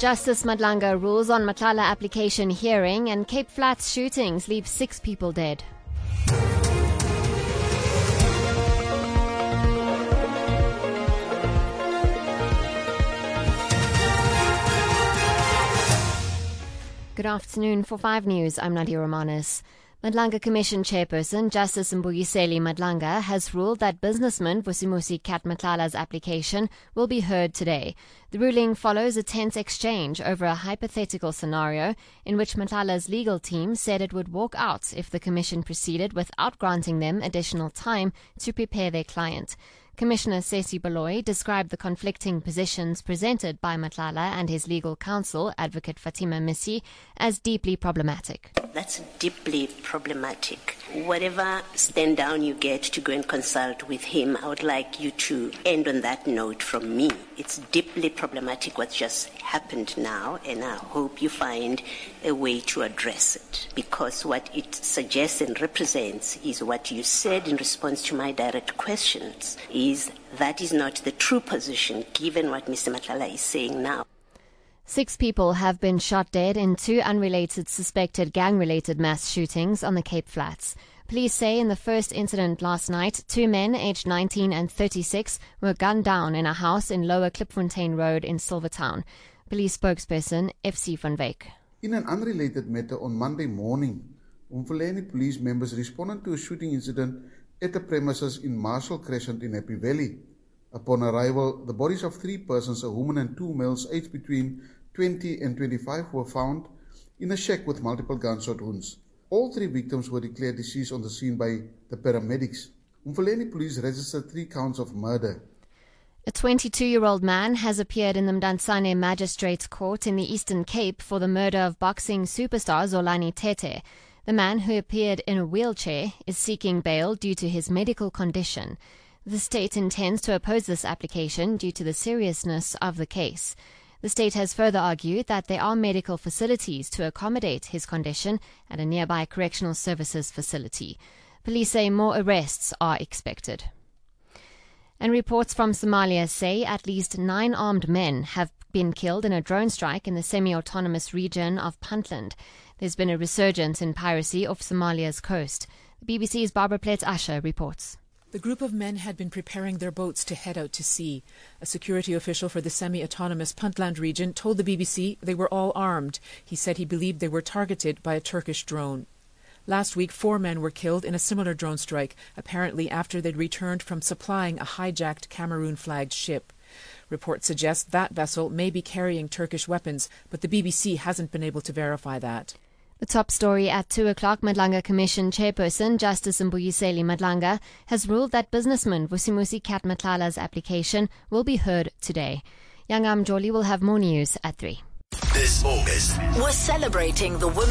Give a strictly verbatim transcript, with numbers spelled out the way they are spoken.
Justice Madlanga rules on Matlala application hearing, and Cape Flats shootings leave six people dead. Good afternoon. For five News, I'm Nadia Romanis. Madlanga Commission Chairperson Justice Mbuyiseli Madlanga has ruled that businessman Vusimusi Kat Matlala's application will be heard today. The ruling follows a tense exchange over a hypothetical scenario in which Matlala's legal team said it would walk out if the Commission proceeded without granting them additional time to prepare their client. Commissioner Sesi Baloyi described the conflicting positions presented by Matlala and his legal counsel, Advocate Fatima Missi, as deeply problematic. That's deeply problematic. Whatever stand down you get to go and consult with him, I would like you to end on that note from me. It's deeply problematic what's just happened now, and I hope you find a way to address it, because what it suggests and represents is what you said in response to my direct questions, is that is not the true position given what Mister Matlala is saying now. Six people have been shot dead in two unrelated suspected gang-related mass shootings on the Cape Flats. Police say in the first incident last night, two men aged nineteen and thirty-six were gunned down in a house in Lower Klipfontein Road in Silvertown. Police spokesperson F C van Wyk. In an unrelated matter, on Monday morning, Umfuleni police members responded to a shooting incident at the premises in Marshall Crescent in Happy Valley. Upon arrival, the bodies of three persons, a woman and two males aged between twenty and twenty-five, were found in a shack with multiple gunshot wounds. All three victims were declared deceased on the scene by the paramedics. Umfuleni police registered three counts of murder. A twenty-two-year-old man has appeared in the Mdantsane Magistrates Court in the Eastern Cape for the murder of boxing superstar Zolani Tete. The man, who appeared in a wheelchair, is seeking bail due to his medical condition. The state intends to oppose this application due to the seriousness of the case. The state has further argued that there are medical facilities to accommodate his condition at a nearby correctional services facility. Police say more arrests are expected. And reports from Somalia say at least nine armed men have been killed in a drone strike in the semi-autonomous region of Puntland. There's been a resurgence in piracy off Somalia's coast. The B B C's Barbara Pletz-Asher reports. The group of men had been preparing their boats to head out to sea. A security official for the semi-autonomous Puntland region told the B B C they were all armed. He said he believed they were targeted by a Turkish drone. Last week, four men were killed in a similar drone strike, apparently after they'd returned from supplying a hijacked Cameroon-flagged ship. Reports suggest that vessel may be carrying Turkish weapons, but the B B C hasn't been able to verify that. The top story at two o'clock, Madlanga Commission Chairperson Justice Mbuyiseli Madlanga has ruled that businessman Vusimusi Kat Matlala's application will be heard today. Yangam Joli will have more news at three. This August, we're celebrating the women.